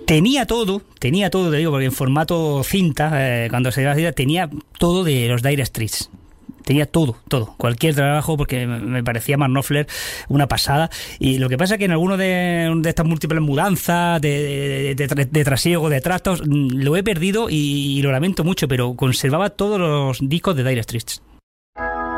Tenía todo, te digo, porque en formato cinta, cuando se iba, tenía todo de los Dire Straits. Tenía todo, cualquier trabajo, porque me parecía Mark Knopfler una pasada. Y lo que pasa es que en alguno de estas múltiples mudanzas, de trasiego, de trastos, lo he perdido y lo lamento mucho, pero conservaba todos los discos de Dire Straits.